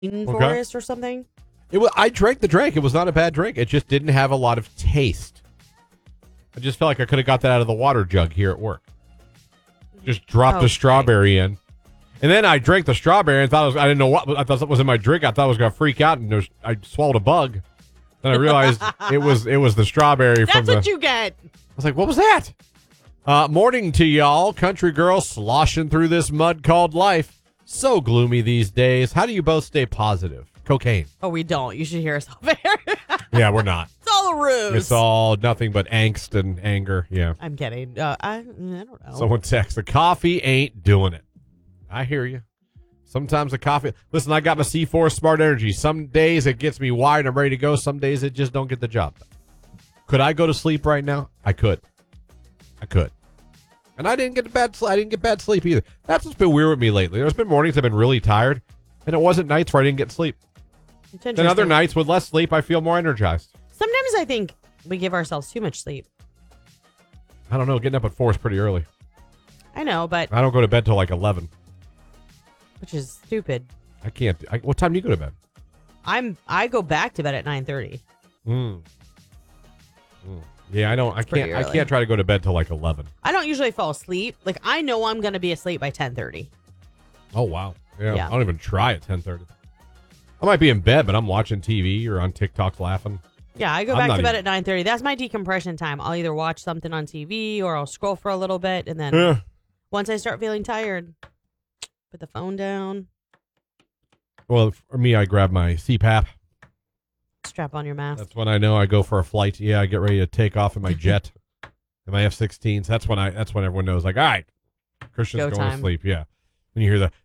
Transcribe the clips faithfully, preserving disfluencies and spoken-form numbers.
forest or something. It was. I drank the drink. It was not a bad drink. It just didn't have a lot of taste. I just felt like I could have got that out of the water jug here at work. Just dropped Oh, the strawberry in. And then I drank the strawberry and thought it was, I didn't know what I thought it was in my drink. I thought I was going to freak out, and there was, I swallowed a bug. Then I realized it was it was the strawberry. That's from the, what you get. I was like, what was that? Uh, morning to y'all, country girls sloshing through this mud called life. So gloomy these days. How do you both stay positive? Cocaine. Oh, we don't. You should hear us off air. Yeah, we're not. It's all a ruse. It's all nothing but angst and anger. Yeah. I'm kidding. Uh, I, I don't know. Someone texts, the coffee ain't doing it. I hear you. Sometimes the coffee. Listen, I got my C four Smart Energy. Some days it gets me wired. I'm ready to go. Some days it just don't get the job done. Could I go to sleep right now? I could. I could. And I didn't get bad. I didn't get bad sleep either. That's what's been weird with me lately. There's been mornings I've been really tired, and it wasn't nights where I didn't get sleep. And other nights with less sleep, I feel more energized. Sometimes I think we give ourselves too much sleep. I don't know. Getting up at four is pretty early. I know, but I don't go to bed till like eleven. which is stupid. I can't. I, what time do you go to bed? I'm I go back to bed at nine thirty. Mm. Mm. Yeah, I don't. I pretty can't. I early. can't try to go to bed till like eleven. I don't usually fall asleep. Like I know I'm gonna be asleep by ten thirty. Oh wow. Yeah, Yeah. I don't even try at ten thirty. I might be in bed, but I'm watching T V or on TikTok laughing. Yeah, I go I'm back not to bed even- at nine thirty. That's my decompression time. I'll either watch something on T V or I'll scroll for a little bit, and then Yeah. once I start feeling tired, put the phone down, Well, for me, I grab my C PAP. strap on your mask. That's when I know I go for a flight. Yeah, I get ready to take off in my jet, in my F sixteens. That's when I. That's when everyone knows. Like, all right, Christian's Go going time. to sleep. Yeah, when you hear the.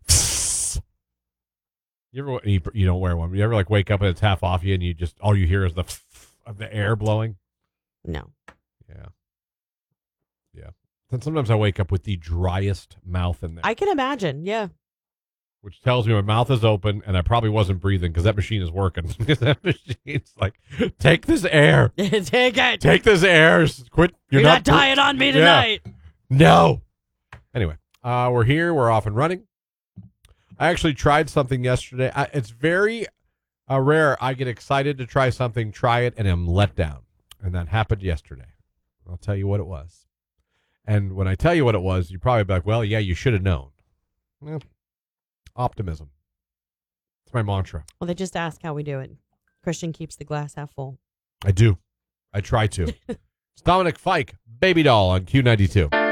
You ever you, you don't wear one? You ever like wake up and it's half off you and you just all you hear is the of the air blowing? No. Yeah, yeah. Then sometimes I wake up with the driest mouth in there, I can imagine. Yeah. which tells me my mouth is open and I probably wasn't breathing because that machine is working. Because that machine's like, take this air, Take it. take this air, quit. You're, You're, not, dying on me Yeah. tonight. No. Anyway, uh, we're here. We're off and running. I actually tried something yesterday. I, it's very uh, rare. I get excited to try something, try it, and am let down. And that happened yesterday. I'll tell you what it was. And when I tell you what it was, you probably be like, well, yeah, you should have known. Well, optimism. It's my mantra. Well, they just ask how we do it. Christian keeps the glass half full. I do. I try to. It's Dominic Fike, Baby Doll on Q ninety-two.